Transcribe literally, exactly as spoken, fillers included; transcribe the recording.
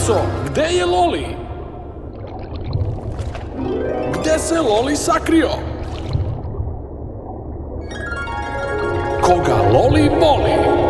Aliso, gde je Loli? Gde se Loli sakrio? Koga Loli boli?